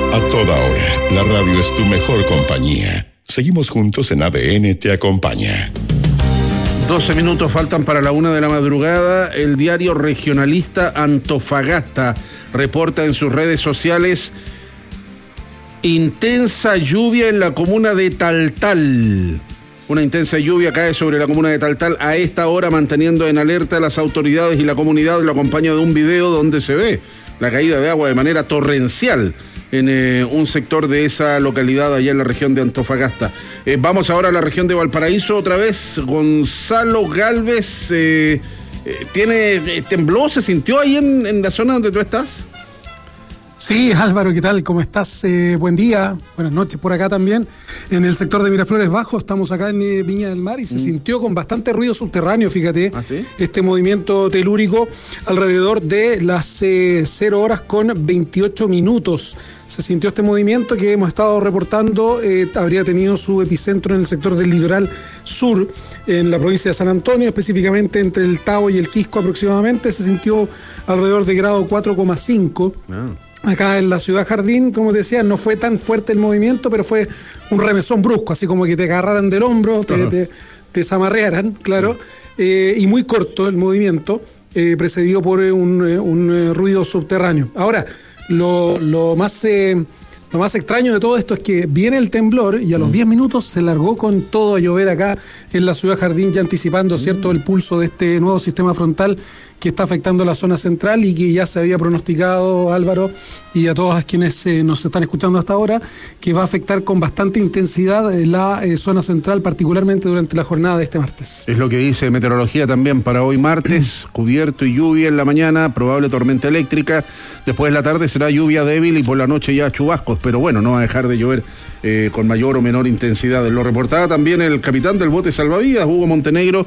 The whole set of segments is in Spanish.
A toda hora, la radio es tu mejor compañía. Seguimos juntos en ADN Te Acompaña. 12 minutos faltan para la 1 de la madrugada. El diario regionalista Antofagasta reporta en sus redes sociales intensa lluvia en la comuna de Taltal. Una intensa lluvia cae sobre la comuna de Taltal a esta hora, manteniendo en alerta a las autoridades y la comunidad. Lo acompaña de un video donde se ve la caída de agua de manera torrencial en un sector de esa localidad allá en la región de Antofagasta. Vamos ahora a la región de Valparaíso otra vez. Gonzalo Galvez, ¿tembló? ¿Se sintió ahí en la zona donde tú estás? Sí, Álvaro, ¿qué tal? ¿Cómo estás? Buen día, buenas noches por acá también. En el sector de Miraflores Bajo, estamos acá en Viña del Mar y se sintió con bastante ruido subterráneo, fíjate, ¿Ah, sí? Este movimiento telúrico alrededor de las 0 horas con 28 minutos. Se sintió este movimiento que hemos estado reportando, habría tenido su epicentro en el sector del litoral sur, en la provincia de San Antonio, específicamente entre el Tabo y el Quisco aproximadamente. Se sintió alrededor de grado 4,5. Acá en la ciudad Jardín, como te decía, no fue tan fuerte el movimiento, pero fue un remesón brusco, así como que te agarraran del hombro, te zamarrearan, claro, y muy corto el movimiento, precedido por un ruido subterráneo. Ahora, lo más extraño de todo esto es que viene el temblor y a los 10 minutos se largó con todo a llover acá en la ciudad Jardín, ya anticipando, ¿cierto?, el pulso de este nuevo sistema frontal que está afectando la zona central y que ya se había pronosticado, Álvaro, y a todos quienes nos están escuchando hasta ahora, que va a afectar con bastante intensidad la zona central, particularmente durante la jornada de este martes. Es lo que dice meteorología también para hoy martes, cubierto y lluvia en la mañana, probable tormenta eléctrica, después de la tarde será lluvia débil y por la noche ya chubascos, pero bueno, no va a dejar de llover con mayor o menor intensidad. Lo reportaba también el capitán del bote salvavidas, Hugo Montenegro,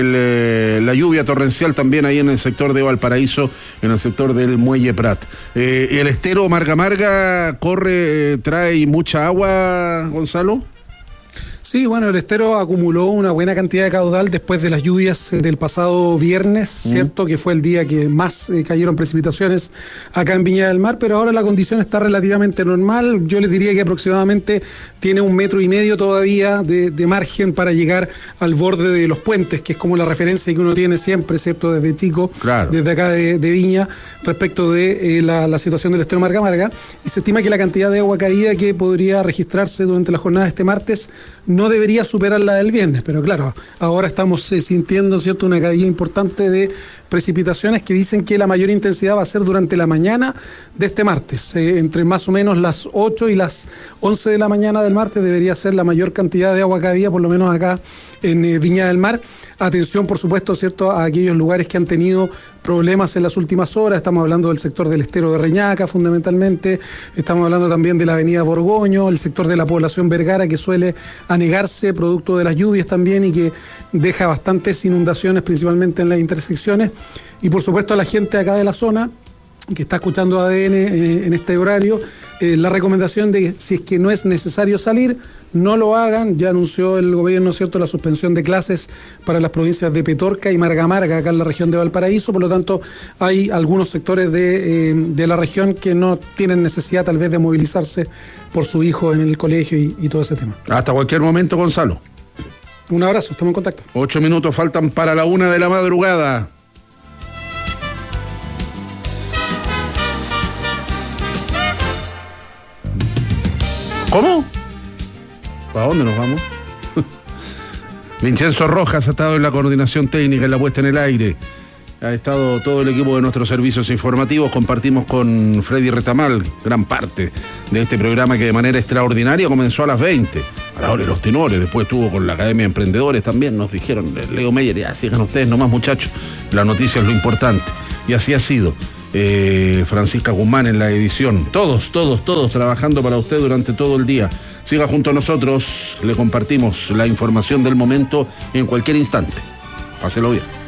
la lluvia torrencial también ahí en el sector de Valparaíso, en el sector del Muelle Prat. El estero Marga Marga corre, trae mucha agua, Gonzalo. Sí, bueno, el estero acumuló una buena cantidad de caudal después de las lluvias del pasado viernes, ¿cierto? Que fue el día que más cayeron precipitaciones acá en Viña del Mar, pero ahora la condición está relativamente normal. Yo les diría que aproximadamente tiene 1,5 metros todavía de margen para llegar al borde de los puentes, que es como la referencia que uno tiene siempre, ¿cierto? Desde chico, claro, desde acá de Viña, respecto de la situación del estero Marga Marga. Y se estima que la cantidad de agua caída que podría registrarse durante la jornada de este martes no debería superar la del viernes, pero claro, ahora estamos sintiendo, ¿cierto?, una caída importante de precipitaciones que dicen que la mayor intensidad va a ser durante la mañana de este martes, entre más o menos las 8 y las 11 de la mañana del martes debería ser la mayor cantidad de agua caída, por lo menos acá en Viña del Mar. Atención, por supuesto, ¿cierto?, a aquellos lugares que han tenido problemas en las últimas horas. Estamos hablando del sector del estero de Reñaca, fundamentalmente. Estamos hablando también de la avenida Borgoño, el sector de la población Vergara, que suele anegarse producto de las lluvias también y que deja bastantes inundaciones, principalmente en las intersecciones. Y, por supuesto, a la gente acá de la zona que está escuchando ADN en este horario, la recomendación de que si es que no es necesario salir, no lo hagan. Ya anunció el gobierno, ¿cierto?, la suspensión de clases para las provincias de Petorca y Marga Marga, acá en la región de Valparaíso. Por lo tanto, hay algunos sectores de la región que no tienen necesidad tal vez de movilizarse por su hijo en el colegio y todo ese tema. Hasta cualquier momento, Gonzalo. Un abrazo, estamos en contacto. 8 minutos faltan para la 1 de la madrugada. ¿Cómo? ¿Para dónde nos vamos? Vincenzo Rojas ha estado en la coordinación técnica, en la puesta en el aire. Ha estado todo el equipo de nuestros servicios informativos. Compartimos con Freddy Retamal gran parte de este programa que de manera extraordinaria comenzó a las 20. A la hora de los tenores. Después estuvo con la Academia de Emprendedores también. Nos dijeron, Leo Meyer, ya sigan ustedes nomás, muchachos. La noticia es lo importante. Y así ha sido. Francisca Guzmán en la edición. Todos trabajando para usted durante todo el día. Siga junto a nosotros, le compartimos la información del momento en cualquier instante. Páselo bien.